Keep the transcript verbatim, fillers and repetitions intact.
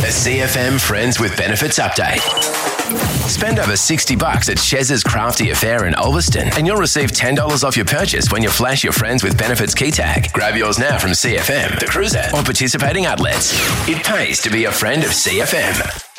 The C F M Friends with Benefits Update. Spend over sixty bucks at Chez's Crafty Affair in Ulverston and you'll receive ten dollars off your purchase when you flash your Friends with Benefits key tag. Grab yours now from C F M, The Cruiser, or participating outlets. It pays to be a friend of C F M.